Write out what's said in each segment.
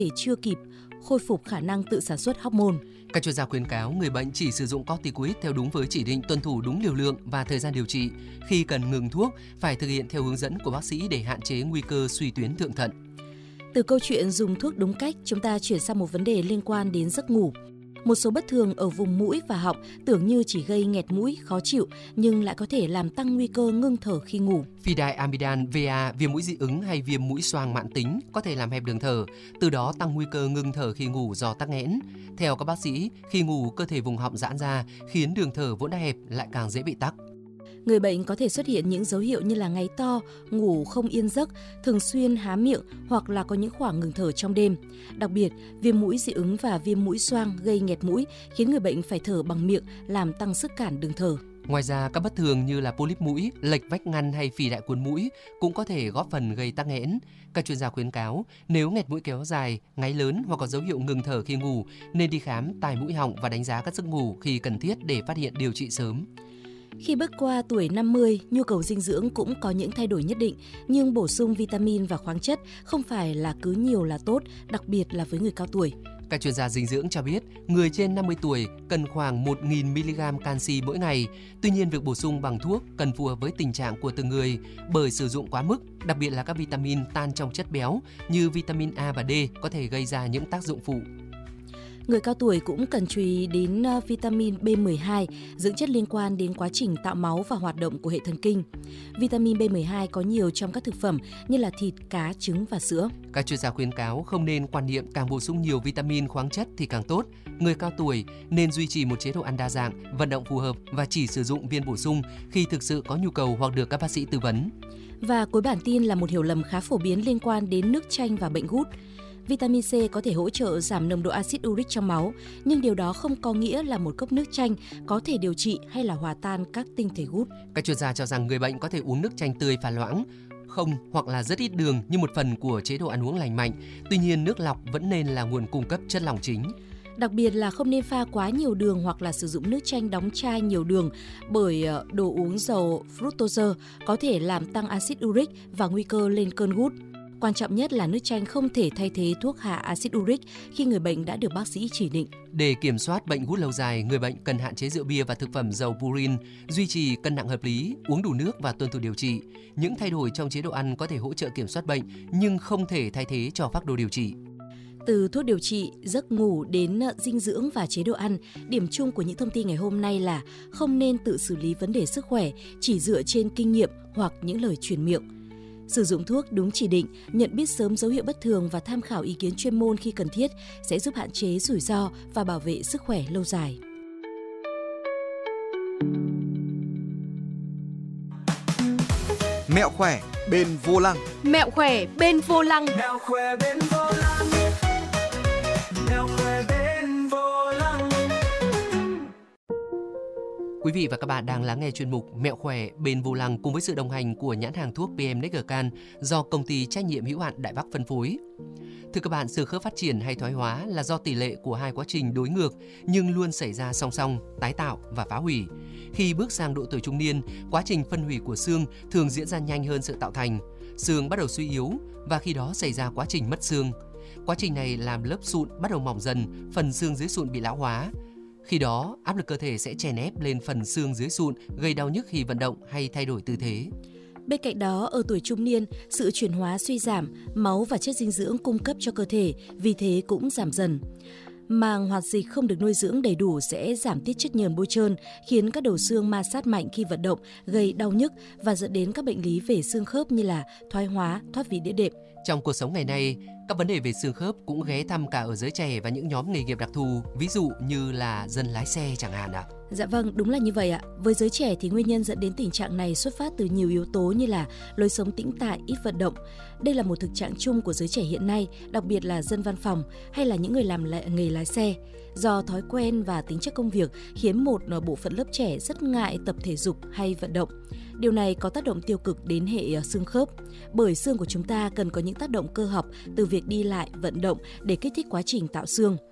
thể chưa kịp khôi phục khả năng tự sản xuất hormone. Các chuyên gia khuyến cáo người bệnh chỉ sử dụng corticoid theo đúng với chỉ định, tuân thủ đúng liều lượng và thời gian điều trị. Khi cần ngừng thuốc, phải thực hiện theo hướng dẫn của bác sĩ để hạn chế nguy cơ suy tuyến thượng thận. Từ câu chuyện dùng thuốc đúng cách, chúng ta chuyển sang một vấn đề liên quan đến giấc ngủ. Một số bất thường ở vùng mũi và họng tưởng như chỉ gây nghẹt mũi, khó chịu nhưng lại có thể làm tăng nguy cơ ngưng thở khi ngủ. Phenylamidan VA, viêm mũi dị ứng hay viêm mũi xoang mãn tính có thể làm hẹp đường thở, từ đó tăng nguy cơ ngưng thở khi ngủ do tắc nghẽn. Theo các bác sĩ, khi ngủ cơ thể vùng họng giãn ra khiến đường thở vốn đã hẹp lại càng dễ bị tắc. Người bệnh có thể xuất hiện những dấu hiệu như là ngáy to, ngủ không yên giấc, thường xuyên há miệng hoặc là có những khoảng ngừng thở trong đêm. Đặc biệt, viêm mũi dị ứng và viêm mũi xoang gây nghẹt mũi khiến người bệnh phải thở bằng miệng, làm tăng sức cản đường thở. Ngoài ra, các bất thường như là polyp mũi, lệch vách ngăn hay phì đại cuốn mũi cũng có thể góp phần gây tắc nghẽn. Các chuyên gia khuyến cáo nếu nghẹt mũi kéo dài, ngáy lớn hoặc có dấu hiệu ngừng thở khi ngủ nên đi khám tai mũi họng và đánh giá các giấc ngủ khi cần thiết để phát hiện điều trị sớm. Khi bước qua tuổi 50, nhu cầu dinh dưỡng cũng có những thay đổi nhất định, nhưng bổ sung vitamin và khoáng chất không phải là cứ nhiều là tốt, đặc biệt là với người cao tuổi. Các chuyên gia dinh dưỡng cho biết, người trên 50 tuổi cần khoảng 1.000 mg canxi mỗi ngày. Tuy nhiên, việc bổ sung bằng thuốc cần phù hợp với tình trạng của từng người, bởi sử dụng quá mức, đặc biệt là các vitamin tan trong chất béo như vitamin A và D có thể gây ra những tác dụng phụ. Người cao tuổi cũng cần chú ý đến vitamin B12, dưỡng chất liên quan đến quá trình tạo máu và hoạt động của hệ thần kinh. Vitamin B12 có nhiều trong các thực phẩm như là thịt, cá, trứng và sữa. Các chuyên gia khuyến cáo không nên quan niệm càng bổ sung nhiều vitamin, khoáng chất thì càng tốt. Người cao tuổi nên duy trì một chế độ ăn đa dạng, vận động phù hợp và chỉ sử dụng viên bổ sung khi thực sự có nhu cầu hoặc được các bác sĩ tư vấn. Và cuối bản tin là một hiểu lầm khá phổ biến liên quan đến nước chanh và bệnh gút. Vitamin C có thể hỗ trợ giảm nồng độ axit uric trong máu, nhưng điều đó không có nghĩa là một cốc nước chanh có thể điều trị hay là hòa tan các tinh thể gút. Các chuyên gia cho rằng người bệnh có thể uống nước chanh tươi pha loãng, không hoặc là rất ít đường như một phần của chế độ ăn uống lành mạnh. Tuy nhiên, nước lọc vẫn nên là nguồn cung cấp chất lỏng chính. Đặc biệt là không nên pha quá nhiều đường hoặc là sử dụng nước chanh đóng chai nhiều đường, bởi đồ uống giàu fructose có thể làm tăng axit uric và nguy cơ lên cơn gút. Quan trọng nhất là nước chanh không thể thay thế thuốc hạ axit uric khi người bệnh đã được bác sĩ chỉ định. Để kiểm soát bệnh gút lâu dài, người bệnh cần hạn chế rượu bia và thực phẩm giàu purin, duy trì cân nặng hợp lý, uống đủ nước và tuân thủ điều trị. Những thay đổi trong chế độ ăn có thể hỗ trợ kiểm soát bệnh nhưng không thể thay thế cho phác đồ điều trị. Từ thuốc điều trị, giấc ngủ đến dinh dưỡng và chế độ ăn, điểm chung của những thông tin ngày hôm nay là không nên tự xử lý vấn đề sức khỏe chỉ dựa trên kinh nghiệm hoặc những lời truyền miệng. Sử dụng thuốc đúng chỉ định, nhận biết sớm dấu hiệu bất thường và tham khảo ý kiến chuyên môn khi cần thiết sẽ giúp hạn chế rủi ro và bảo vệ sức khỏe lâu dài. Mẹo khỏe bên vô lăng. Mẹo khỏe bên vô lăng. Mẹo khỏe bên vô lăng. Mẹo khỏe bên vô lăng. Quý vị và các bạn đang lắng nghe chuyên mục Mẹo khỏe bên vô lăng cùng với sự đồng hành của nhãn hàng thuốc PM Necgercan do công ty trách nhiệm hữu hạn Đại Bắc phân phối. Thưa các bạn, xương khớp phát triển hay thoái hóa là do tỷ lệ của hai quá trình đối ngược nhưng luôn xảy ra song song, tái tạo và phá hủy. Khi bước sang độ tuổi trung niên, quá trình phân hủy của xương thường diễn ra nhanh hơn sự tạo thành. Xương bắt đầu suy yếu và khi đó xảy ra quá trình mất xương. Quá trình này làm lớp sụn bắt đầu mỏng dần, phần xương dưới sụn bị lão hóa. Khi đó, áp lực cơ thể sẽ chèn ép lên phần xương dưới sụn, gây đau nhức khi vận động hay thay đổi tư thế. Bên cạnh đó, ở tuổi trung niên, sự chuyển hóa suy giảm, máu và chất dinh dưỡng cung cấp cho cơ thể, vì thế cũng giảm dần. Màng hoạt dịch không được nuôi dưỡng đầy đủ sẽ giảm tiết chất nhờn bôi trơn, khiến các đầu xương ma sát mạnh khi vận động, gây đau nhức và dẫn đến các bệnh lý về xương khớp như là thoái hóa, thoát vị đĩa đệm. Trong cuộc sống ngày nay, các vấn đề về xương khớp cũng ghé thăm cả ở giới trẻ và những nhóm nghề nghiệp đặc thù, ví dụ như là dân lái xe chẳng hạn ạ. Dạ vâng, đúng là như vậy ạ. Với giới trẻ thì nguyên nhân dẫn đến tình trạng này xuất phát từ nhiều yếu tố như là lối sống tĩnh tại, ít vận động. Đây là một thực trạng chung của giới trẻ hiện nay, đặc biệt là dân văn phòng hay là những người làm nghề lái xe. Do thói quen và tính chất công việc khiến một bộ phận lớp trẻ rất ngại tập thể dục hay vận động. Điều này có tác động tiêu cực đến hệ xương khớp, bởi xương của chúng ta cần có những tác động cơ học từ việc đi lại, vận động để kích thích quá trình tạo xương.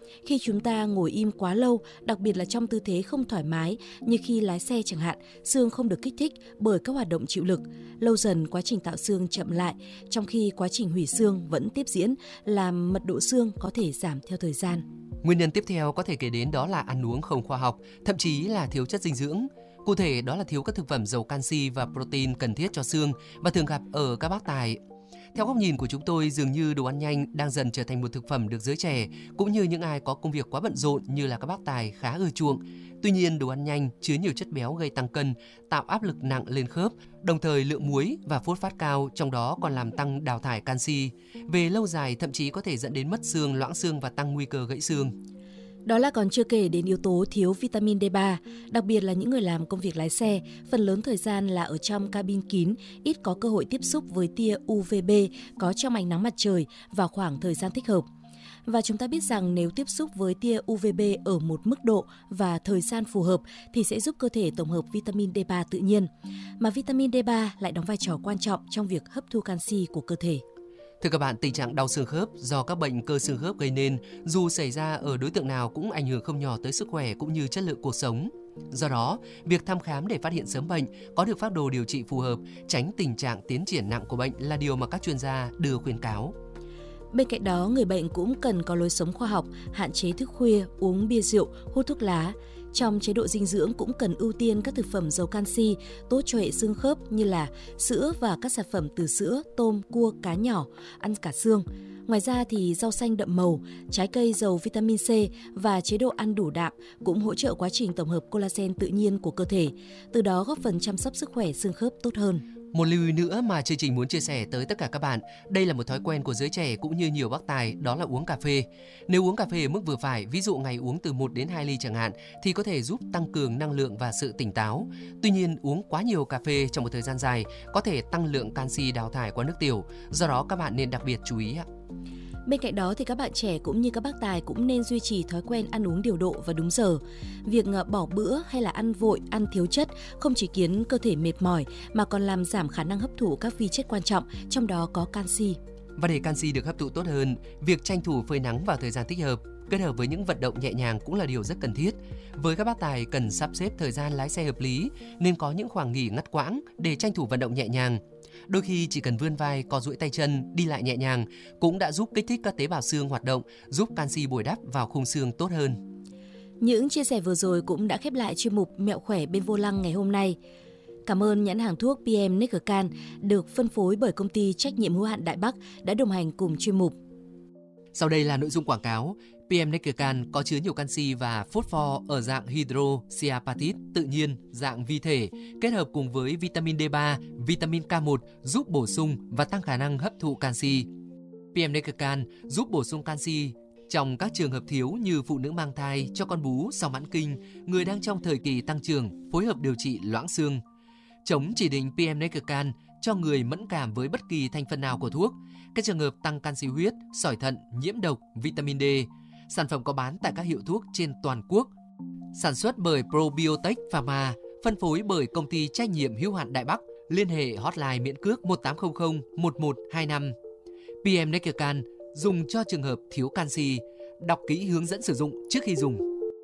Khi chúng ta ngồi im quá lâu, đặc biệt là trong tư thế không thoải mái như khi lái xe chẳng hạn, xương không được kích thích bởi các hoạt động chịu lực. Lâu dần quá trình tạo xương chậm lại, trong khi quá trình hủy xương vẫn tiếp diễn, làm mật độ xương có thể giảm theo thời gian. Nguyên nhân tiếp theo có thể kể đến đó là ăn uống không khoa học, thậm chí là thiếu chất dinh dưỡng. Cụ thể đó là thiếu các thực phẩm giàu canxi và protein cần thiết cho xương và thường gặp ở các bác tài. Theo góc nhìn của chúng tôi, dường như đồ ăn nhanh đang dần trở thành một thực phẩm được giới trẻ cũng như những ai có công việc quá bận rộn như là các bác tài khá ưa chuộng. Tuy nhiên, đồ ăn nhanh chứa nhiều chất béo gây tăng cân, tạo áp lực nặng lên khớp, đồng thời lượng muối và phốt phat cao, trong đó còn làm tăng đào thải canxi. Về lâu dài thậm chí có thể dẫn đến mất xương, loãng xương và tăng nguy cơ gãy xương. Đó là còn chưa kể đến yếu tố thiếu vitamin D3, đặc biệt là những người làm công việc lái xe, phần lớn thời gian là ở trong cabin kín, ít có cơ hội tiếp xúc với tia UVB có trong ánh nắng mặt trời vào khoảng thời gian thích hợp. Và chúng ta biết rằng nếu tiếp xúc với tia UVB ở một mức độ và thời gian phù hợp thì sẽ giúp cơ thể tổng hợp vitamin D3 tự nhiên. Mà vitamin D3 lại đóng vai trò quan trọng trong việc hấp thu canxi của cơ thể. Thưa các bạn, tình trạng đau xương khớp do các bệnh cơ xương khớp gây nên dù xảy ra ở đối tượng nào cũng ảnh hưởng không nhỏ tới sức khỏe cũng như chất lượng cuộc sống. Do đó, việc thăm khám để phát hiện sớm bệnh, có được phác đồ điều trị phù hợp, tránh tình trạng tiến triển nặng của bệnh là điều mà các chuyên gia đưa khuyến cáo. Bên cạnh đó, người bệnh cũng cần có lối sống khoa học, hạn chế thức khuya, uống bia rượu, hút thuốc lá. Trong chế độ dinh dưỡng cũng cần ưu tiên các thực phẩm giàu canxi, tốt cho hệ xương khớp như là sữa và các sản phẩm từ sữa, tôm, cua, cá nhỏ, ăn cả xương. Ngoài ra thì rau xanh đậm màu, trái cây giàu vitamin C và chế độ ăn đủ đạm cũng hỗ trợ quá trình tổng hợp collagen tự nhiên của cơ thể, từ đó góp phần chăm sóc sức khỏe xương khớp tốt hơn. Một lưu ý nữa mà chương trình muốn chia sẻ tới tất cả các bạn, đây là một thói quen của giới trẻ cũng như nhiều bác tài, đó là uống cà phê. Nếu uống cà phê ở mức vừa phải, ví dụ ngày uống từ 1 đến 2 ly chẳng hạn, thì có thể giúp tăng cường năng lượng và sự tỉnh táo. Tuy nhiên, uống quá nhiều cà phê trong một thời gian dài có thể tăng lượng canxi đào thải qua nước tiểu, do đó các bạn nên đặc biệt chú ý ạ. Bên cạnh đó thì các bạn trẻ cũng như các bác tài cũng nên duy trì thói quen ăn uống điều độ và đúng giờ. Việc bỏ bữa hay là ăn vội, ăn thiếu chất không chỉ khiến cơ thể mệt mỏi mà còn làm giảm khả năng hấp thụ các vi chất quan trọng, trong đó có canxi. Và để canxi được hấp thụ tốt hơn, việc tranh thủ phơi nắng vào thời gian thích hợp, kết hợp với những vận động nhẹ nhàng cũng là điều rất cần thiết. Với các bác tài cần sắp xếp thời gian lái xe hợp lý nên có những khoảng nghỉ ngắt quãng để tranh thủ vận động nhẹ nhàng. Đôi khi chỉ cần vươn vai, co duỗi tay chân, đi lại nhẹ nhàng cũng đã giúp kích thích các tế bào xương hoạt động, giúp canxi bồi đắp vào khung xương tốt hơn. Những chia sẻ vừa rồi cũng đã khép lại chuyên mục Mẹo khỏe bên vô lăng ngày hôm nay. Cảm ơn nhãn hàng thuốc PM Neckercan được phân phối bởi công ty trách nhiệm hữu hạn Đại Bắc đã đồng hành cùng chuyên mục. Sau đây là nội dung quảng cáo. PM Neckercan có chứa nhiều canxi và phosphor ở dạng hydroxyapatite tự nhiên, dạng vi thể, kết hợp cùng với vitamin D3, vitamin K1 giúp bổ sung và tăng khả năng hấp thụ canxi. PM Neckercan giúp bổ sung canxi trong các trường hợp thiếu như phụ nữ mang thai, cho con bú sau mãn kinh, người đang trong thời kỳ tăng trưởng, phối hợp điều trị loãng xương. Chống chỉ định PM Neckercan cho người mẫn cảm với bất kỳ thành phần nào của thuốc, các trường hợp tăng canxi huyết, sỏi thận, nhiễm độc, vitamin D. Sản phẩm có bán tại các hiệu thuốc trên toàn quốc. Sản xuất bởi Probiotech Pharma, phân phối bởi công ty trách nhiệm hữu hạn Đại Bắc. Liên hệ hotline miễn cước 1800 1125. PM Neckercan dùng cho trường hợp thiếu canxi. Đọc kỹ hướng dẫn sử dụng trước khi dùng.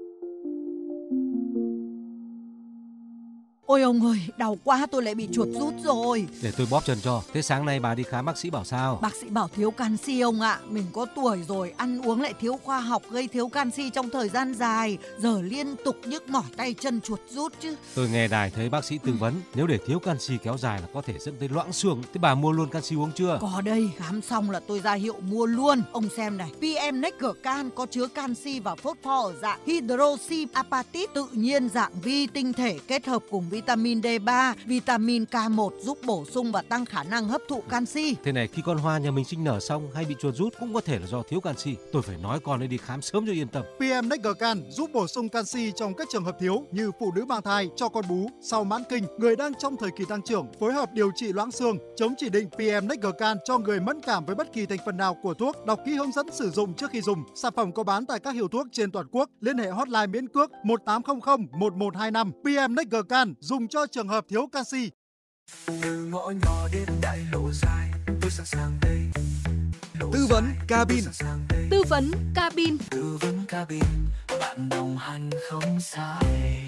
Ôi ông ơi, đau quá, tôi lại bị chuột rút rồi. Để tôi bóp chân cho. Thế sáng nay bà đi khám bác sĩ bảo sao? Bác sĩ bảo thiếu canxi ông ạ. Mình có tuổi rồi, ăn uống lại thiếu khoa học, gây thiếu canxi trong thời gian dài. Giờ liên tục nhức mỏi tay chân, chuột rút chứ. Tôi nghe đài thấy bác sĩ tư vấn nếu để thiếu canxi kéo dài là có thể dẫn tới loãng xương. Thế bà mua luôn canxi uống chưa? Có đây, khám xong là tôi ra hiệu mua luôn. Ông xem này, PM Neckercan có chứa canxi và phosphor ở dạng hydroxyapatite tự nhiên, dạng vi tinh thể kết hợp cùng vitamin D3, vitamin K1 giúp bổ sung và tăng khả năng hấp thụ canxi. Thế này, khi con hoa nhà mình sinh nở xong hay bị chuột rút cũng có thể là do thiếu canxi. Tôi phải nói con ấy đi khám sớm cho yên tâm. PM Neckercan giúp bổ sung canxi trong các trường hợp thiếu như phụ nữ mang thai, cho con bú, sau mãn kinh, người đang trong thời kỳ tăng trưởng, phối hợp điều trị loãng xương. Chống chỉ định PM Neckercan cho người mẫn cảm với bất kỳ thành phần nào của thuốc. Đọc kỹ hướng dẫn sử dụng trước khi dùng. Sản phẩm có bán tại các hiệu thuốc trên toàn quốc. Liên hệ hotline miễn cước 1800 1125. PM Neckercan dùng cho trường hợp thiếu canxi. Từ ngõ nhỏ đến đại lộ dài, tôi sẵn sàng đây. Tư vấn cabin. Tư vấn cabin. Tư vấn cabin, bạn đồng hành không sai.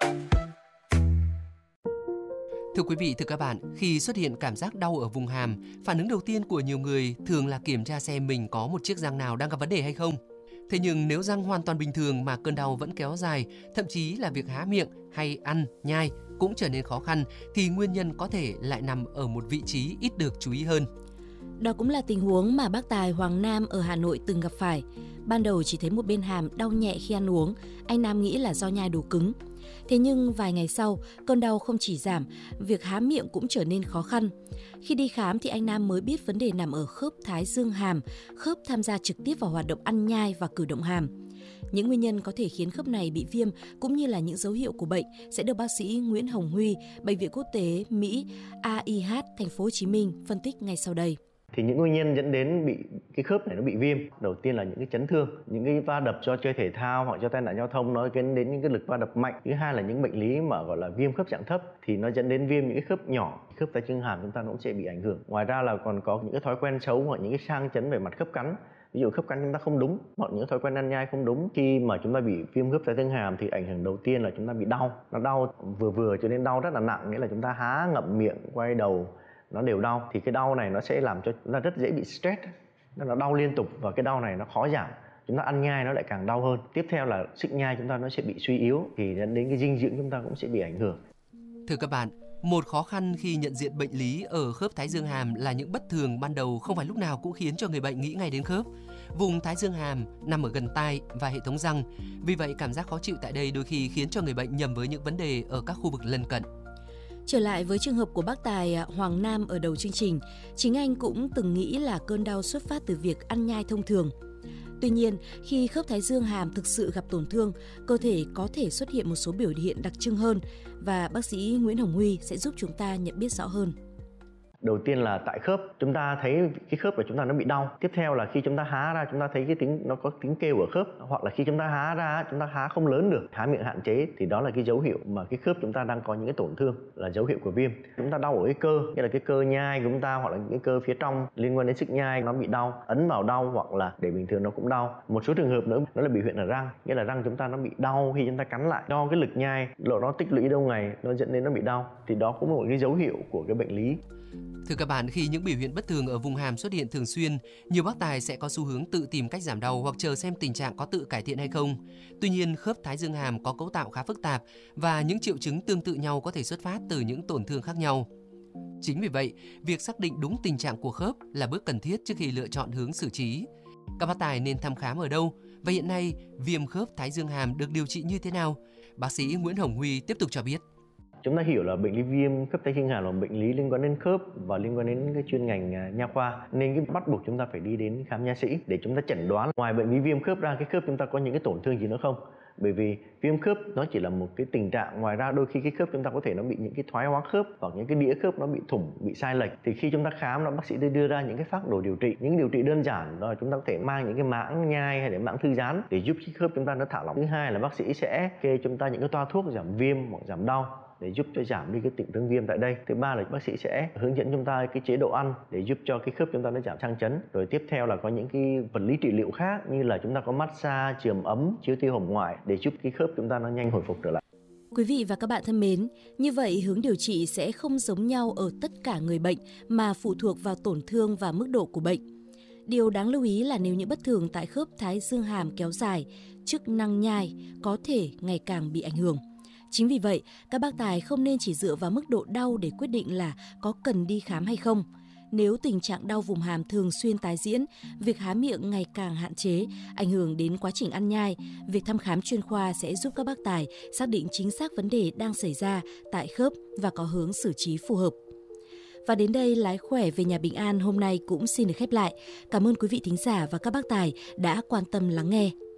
Thưa quý vị, thưa các bạn, khi xuất hiện cảm giác đau ở vùng hàm, phản ứng đầu tiên của nhiều người thường là kiểm tra xem mình có một chiếc răng nào đang gặp vấn đề hay không. Thế nhưng nếu răng hoàn toàn bình thường mà cơn đau vẫn kéo dài, thậm chí là việc há miệng hay ăn, nhai cũng trở nên khó khăn, thì nguyên nhân có thể lại nằm ở một vị trí ít được chú ý hơn. Đó cũng là tình huống mà bác tài Hoàng Nam ở Hà Nội từng gặp phải. Ban đầu chỉ thấy một bên hàm đau nhẹ khi ăn uống, anh Nam nghĩ là do nhai đồ cứng. Thế nhưng vài ngày sau, cơn đau không chỉ giảm, việc há miệng cũng trở nên khó khăn. Khi đi khám thì anh Nam mới biết vấn đề nằm ở khớp thái dương hàm, khớp tham gia trực tiếp vào hoạt động ăn nhai và cử động hàm. Những nguyên nhân có thể khiến khớp này bị viêm cũng như là những dấu hiệu của bệnh sẽ được bác sĩ Nguyễn Hồng Huy, Bệnh viện Quốc tế Mỹ AIH Thành phố Hồ Chí Minh phân tích ngay sau đây. Thì những nguyên nhân dẫn đến bị cái khớp này nó bị viêm, đầu tiên là những cái chấn thương, những cái va đập do chơi thể thao hoặc do tai nạn giao thông nó dẫn đến những cái lực va đập mạnh. Thứ hai là những bệnh lý mà gọi là viêm khớp dạng thấp thì nó dẫn đến viêm những cái khớp nhỏ, khớp tay chân hàm chúng ta cũng sẽ bị ảnh hưởng. Ngoài ra là còn có những cái thói quen xấu hoặc những cái sang chấn về mặt khớp cắn. Ví dụ khớp cắn chúng ta không đúng hoặc những thói quen ăn nhai không đúng, khi mà chúng ta bị viêm khớp tay chân hàm thì ảnh hưởng đầu tiên là chúng ta bị đau. Nó đau vừa cho đến đau rất là nặng, nghĩa là chúng ta há ngậm miệng, quay đầu nó đều đau, thì cái đau này nó sẽ làm cho chúng ta rất dễ bị stress, nó đau liên tục và cái đau này nó khó giảm. Chúng ta ăn nhai nó lại càng đau hơn. Tiếp theo là sức nhai chúng ta nó sẽ bị suy yếu, thì dẫn đến cái dinh dưỡng chúng ta cũng sẽ bị ảnh hưởng. Thưa các bạn, một khó khăn khi nhận diện bệnh lý ở khớp thái dương hàm là những bất thường ban đầu không phải lúc nào cũng khiến cho người bệnh nghĩ ngay đến khớp. Vùng thái dương hàm nằm ở gần tai và hệ thống răng, vì vậy cảm giác khó chịu tại đây đôi khi khiến cho người bệnh nhầm với những vấn đề ở các khu vực lân cận. Trở lại với trường hợp của bác tài Hoàng Nam ở đầu chương trình, chính anh cũng từng nghĩ là cơn đau xuất phát từ việc ăn nhai thông thường. Tuy nhiên, khi khớp thái dương hàm thực sự gặp tổn thương, cơ thể có thể xuất hiện một số biểu hiện đặc trưng hơn và bác sĩ Nguyễn Hồng Huy sẽ giúp chúng ta nhận biết rõ hơn. Đầu tiên là tại khớp, chúng ta thấy cái khớp của chúng ta nó bị đau. Tiếp theo là khi chúng ta há ra chúng ta thấy nó có tiếng kêu ở khớp, hoặc là khi chúng ta há ra chúng ta há không lớn được, há miệng hạn chế, thì đó là cái dấu hiệu mà cái khớp chúng ta đang có những cái tổn thương, là dấu hiệu của viêm. Chúng ta đau ở cái cơ, như là cái cơ nhai của chúng ta hoặc là những cái cơ phía trong liên quan đến sức nhai nó bị đau, ấn vào đau hoặc là để bình thường nó cũng đau. Một số trường hợp nữa nó là biểu hiện ở răng, nghĩa là răng chúng ta nó bị đau khi chúng ta cắn lại do cái lực nhai nó tích lũy lâu ngày nó dẫn đến nó bị đau, thì đó cũng là một cái dấu hiệu của cái bệnh lý. Thưa các bạn, khi những biểu hiện bất thường ở vùng hàm xuất hiện thường xuyên, nhiều bác tài sẽ có xu hướng tự tìm cách giảm đau hoặc chờ xem tình trạng có tự cải thiện hay không. Tuy nhiên, khớp thái dương hàm có cấu tạo khá phức tạp và những triệu chứng tương tự nhau có thể xuất phát từ những tổn thương khác nhau. Chính vì vậy, việc xác định đúng tình trạng của khớp là bước cần thiết trước khi lựa chọn hướng xử trí. Các bác tài nên thăm khám ở đâu? Và hiện nay, viêm khớp thái dương hàm được điều trị như thế nào? Bác sĩ Nguyễn Hồng Huy tiếp tục cho biết. Chúng ta hiểu là bệnh lý viêm khớp tay chân hàm là một bệnh lý liên quan đến khớp và liên quan đến cái chuyên ngành nha khoa, nên cái bắt buộc chúng ta phải đi đến khám nha sĩ để chúng ta chẩn đoán ngoài bệnh lý viêm khớp ra, cái khớp chúng ta có những cái tổn thương gì nữa không. Bởi vì viêm khớp nó chỉ là một cái tình trạng, ngoài ra đôi khi cái khớp chúng ta có thể nó bị những cái thoái hóa khớp hoặc những cái đĩa khớp nó bị thủng, bị sai lệch, thì khi chúng ta khám, bác sĩ đưa ra những cái phác đồ điều trị, những điều trị đơn giản đó chúng ta có thể mang những cái mảng nhai hay để mảng thư giãn để giúp cái khớp chúng ta nó thả lỏng. Thứ hai là bác sĩ sẽ kê chúng ta những cái toa thuốc giảm viêm hoặc giảm đau để giúp cho giảm đi cái tình thương viêm tại đây. Thứ ba là bác sĩ sẽ hướng dẫn chúng ta cái chế độ ăn để giúp cho cái khớp chúng ta nó giảm sang chấn. Rồi tiếp theo là có những cái vật lý trị liệu khác như là chúng ta có massage, chườm ấm, chiếu tia hồng ngoại để giúp cái khớp chúng ta nó nhanh hồi phục trở lại. Quý vị và các bạn thân mến, như vậy hướng điều trị sẽ không giống nhau ở tất cả người bệnh mà phụ thuộc vào tổn thương và mức độ của bệnh. Điều đáng lưu ý là nếu những bất thường tại khớp thái dương hàm kéo dài, chức năng nhai có thể ngày càng bị ảnh hưởng. Chính vì vậy, các bác tài không nên chỉ dựa vào mức độ đau để quyết định là có cần đi khám hay không. Nếu tình trạng đau vùng hàm thường xuyên tái diễn, việc há miệng ngày càng hạn chế, ảnh hưởng đến quá trình ăn nhai, việc thăm khám chuyên khoa sẽ giúp các bác tài xác định chính xác vấn đề đang xảy ra tại khớp và có hướng xử trí phù hợp. Và đến đây, Lái khỏe về nhà bình an hôm nay cũng xin được khép lại. Cảm ơn quý vị thính giả và các bác tài đã quan tâm lắng nghe.